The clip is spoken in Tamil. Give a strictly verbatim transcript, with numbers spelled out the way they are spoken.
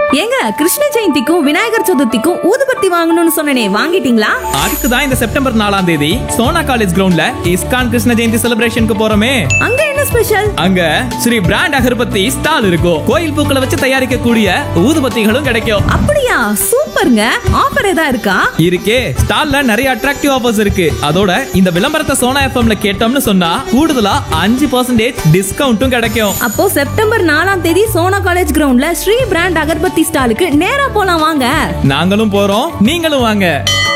ஏங்க, கிருஷ்ண ஜெயந்திக்கும் விநாயகர் சதுர்த்திக்கும் ஊதுபத்தி வாங்கணும்னு சொன்னனே, வாங்கிட்டீங்களா? அதுக்கு தான் இந்த செப்டம்பர் நாலாம் தேதி சோனா காலேஜ் கிரவுண்ட்ல இஸ்கான் கிருஷ்ண ஜெயந்தி செலிப்ரேஷனுக்கு போறோமே. அங்க என்ன ஸ்பெஷல்? அங்க ஸ்ரீ பிராண்ட் அகர்பத்தி ஸ்டால் இருக்கும். கோயில் பூக்களை வச்சு தயாரிக்கக்கூடிய ஊதுபத்திகளும் கிடைக்கும். அப்படியா? சூப்பர்ங்க. ஆஃபர் ஏதா இருக்கா? இருக்கே, ஸ்டால்ல நிறைய அட்ராக்டிவ் ஆஃபர்ஸ் இருக்கு. அதோட இந்த விளம்பரத்தை சோனா எஃப்எம்ல கேட்டோம்னு சொன்னா கூடுதலா அஞ்சு பர்சன்டேஜ் டிஸ்கவுண்ட்டும் கிடைக்கும். அப்போ செப்டம்பர் நாலாம் தேதி சோனா காலேஜ் கிரவுண்ட்ல ஸ்ரீ பிராண்ட் அகர்பத்தி ஸ்டாலுக்கு நேரா போலாம் வாங்க. நாங்களும் போறோம், நீங்களும் வாங்க.